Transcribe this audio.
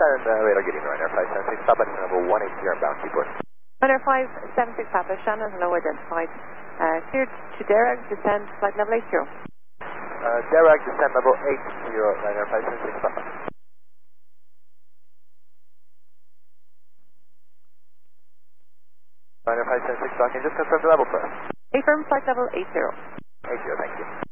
and radar getting Ryanair 576 Papa, number 180 inbound Seaport. Ryanair 576 Papa, Shannon, hello, identified. Cleared to Derag, descend flight level 80. Derag, descend level 80, Ryanair 576 Papa. Ryanair 576 Papa, can you just confirm the level for us? Affirm flight level 80. 80, thank you.